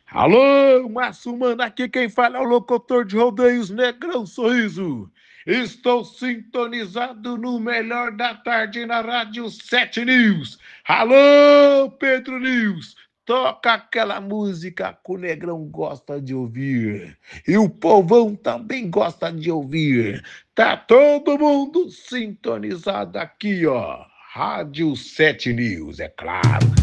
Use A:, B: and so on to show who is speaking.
A: Alô, Massumana, aqui quem fala é o locutor de rodeios Negrão Sorriso. Estou sintonizado no melhor da tarde na Rádio 7 News. Alô, Pedro News, toca aquela música que o Negrão gosta de ouvir. E o povão também gosta de ouvir. Tá todo mundo sintonizado aqui, ó. Rádio 7 News, é claro.